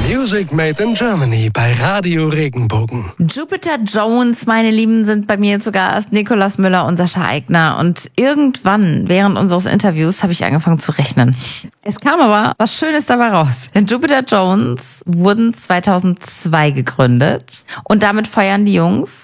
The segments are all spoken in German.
Music Made in Germany bei Radio Regenbogen. Jupiter Jones, meine Lieben, sind bei mir zu Gast. Nikolaus Müller und Sascha Aigner. Und irgendwann während unseres Interviews habe ich angefangen zu rechnen. Es kam aber was Schönes dabei raus. Denn Jupiter Jones wurden 2002 gegründet. Und damit feiern die Jungs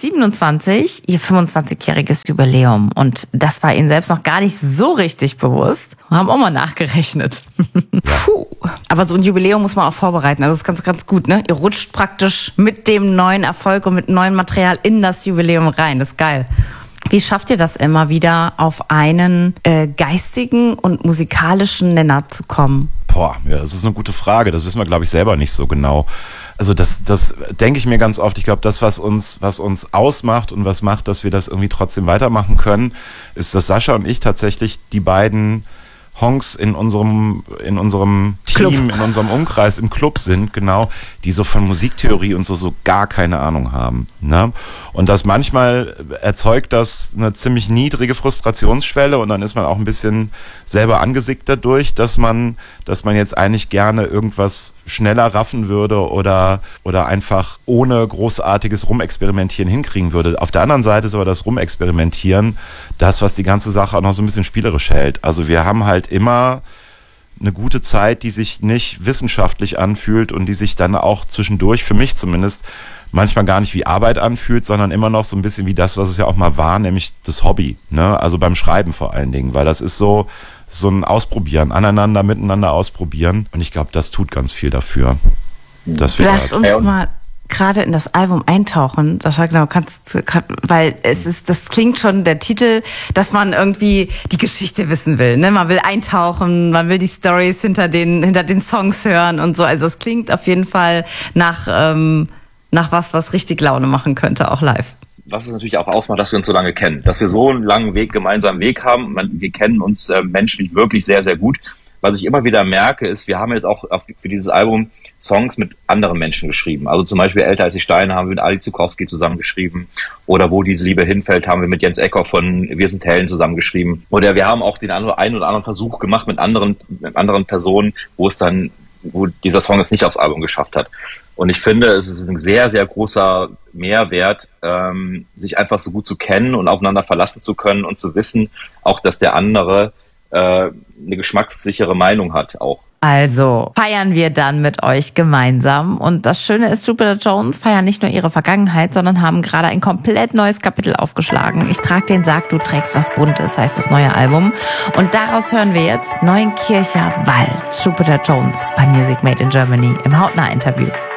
2027 ihr 25-jähriges Jubiläum. Und das war ihnen selbst noch gar nicht so richtig bewusst. Wir haben auch mal nachgerechnet. Puh. Aber so ein Jubiläum muss man auch vorbereiten. Also das ist ganz, ganz gut, ne? Ihr rutscht praktisch mit dem neuen Erfolg und mit neuem Material in das Jubiläum rein. Das ist geil. Wie schafft ihr das immer wieder, auf einen geistigen und musikalischen Nenner zu kommen? Boah, ja, das ist eine gute Frage. Das wissen wir, glaube ich, selber nicht so genau. Also das denke ich mir ganz oft. Ich glaube, das, was uns ausmacht und was macht, dass wir das irgendwie trotzdem weitermachen können, ist, dass Sascha und ich tatsächlich die beiden Honks in unserem Club. Team, in unserem Umkreis, im Club sind, genau, die so von Musiktheorie und so gar keine Ahnung haben. Ne? Und das manchmal erzeugt das eine ziemlich niedrige Frustrationsschwelle und dann ist man auch ein bisschen selber angesickt dadurch, dass man jetzt eigentlich gerne irgendwas schneller raffen würde oder einfach ohne großartiges Rumexperimentieren hinkriegen würde. Auf der anderen Seite ist aber das Rumexperimentieren das, was die ganze Sache auch noch so ein bisschen spielerisch hält. Also wir haben halt immer eine gute Zeit, die sich nicht wissenschaftlich anfühlt und die sich dann auch zwischendurch, für mich zumindest, manchmal gar nicht wie Arbeit anfühlt, sondern immer noch so ein bisschen wie das, was es ja auch mal war, nämlich das Hobby, ne? Also beim Schreiben vor allen Dingen, weil das ist so ein Ausprobieren, aneinander, miteinander ausprobieren und ich glaube, das tut ganz viel dafür. Lass uns mal gerade in das Album eintauchen, Sascha, genau, weil das klingt schon der Titel, dass man irgendwie die Geschichte wissen will, ne? Man will eintauchen, man will die Stories hinter den Songs hören und so. Also es klingt auf jeden Fall nach was richtig Laune machen könnte, auch live. Was es natürlich auch ausmacht, dass wir uns so lange kennen, dass wir so einen langen gemeinsamen Weg haben. Wir kennen uns menschlich wirklich sehr, sehr gut. Was ich immer wieder merke, ist, wir haben jetzt auch für dieses Album Songs mit anderen Menschen geschrieben. Also zum Beispiel Älter als die Steine haben wir mit Ali Zukowski zusammengeschrieben. Oder Wo diese Liebe hinfällt haben wir mit Jens Eckhoff von Wir sind Helden zusammengeschrieben. Oder wir haben auch den einen oder anderen Versuch gemacht mit anderen Personen, wo dieser Song es nicht aufs Album geschafft hat. Und ich finde, es ist ein sehr, sehr großer Mehrwert, sich einfach so gut zu kennen und aufeinander verlassen zu können und zu wissen, auch dass der andere eine geschmackssichere Meinung hat auch. Also feiern wir dann mit euch gemeinsam. Und das Schöne ist, Jupiter Jones feiern nicht nur ihre Vergangenheit, sondern haben gerade ein komplett neues Kapitel aufgeschlagen. Ich trage den Sarg, du trägst was Buntes, heißt das neue Album. Und daraus hören wir jetzt Neuenkircher Wald. Jupiter Jones bei Music Made in Germany im Hautnah-Interview.